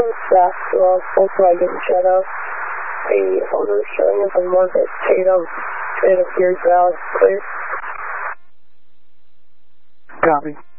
fast Volkswagen Shadow. The photo is showing us on Market Tatum. It appears valid. Clear. Copy.